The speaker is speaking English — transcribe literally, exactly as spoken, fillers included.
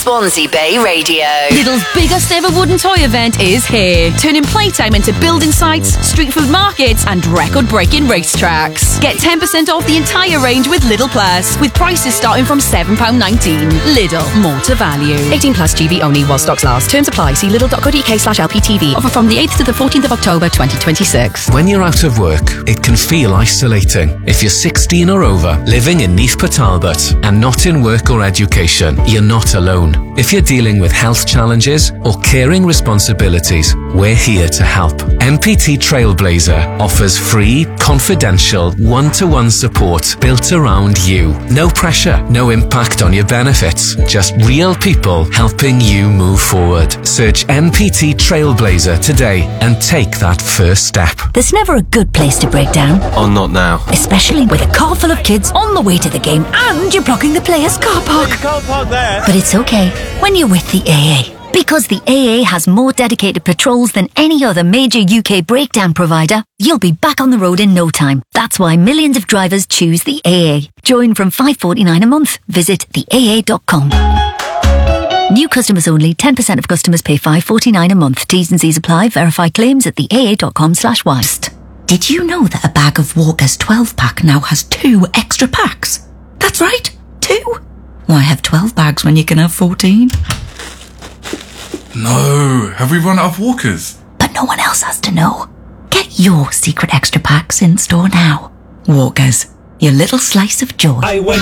Swansea Bay Radio. Lidl's biggest ever wooden toy event is here, turning playtime into building sites, street food markets and record-breaking racetracks. Get ten percent off the entire range with Lidl Plus, with prices starting from seven pounds nineteen. Lidl, more to value. eighteen plus G B only while stocks last. Terms apply. See lidl.co.uk slash LPTV. Offer from the eighth to the fourteenth of October twenty twenty-six. When you're out of work, it can feel isolating. If you're sixteen or over, living in Neath Talbot and not in work or education, you're not alone. If you're dealing with health challenges or caring responsibilities, we're here to help. N P T Trailblazer offers free, confidential, one-to-one support built around you. No pressure, no impact on your benefits, just real people helping you move forward. Search N P T Trailblazer today and take that first step. There's never a good place to break down. Oh, not now. Especially with a car full of kids on the way to the game and you're blocking the players' car park. You can't park there. But it's okay when you're with the A A. Because the A A has more dedicated patrols than any other major U K breakdown provider, you'll be back on the road in no time. That's why millions of drivers choose the A A. Join from five pounds forty-nine a month. Visit the A A dot com. New customers only. ten percent of customers pay five pounds forty-nine a month. T's and C's apply. Verify claims at the A A dot com slash wist. Did you know that a bag of Walker's twelve pack now has two extra packs? That's right, two. Why have twelve bags when you can have fourteen? No, have we run out of Walkers? But no one else has to know. Get your secret extra packs in store now. Walkers, your little slice of joy. I went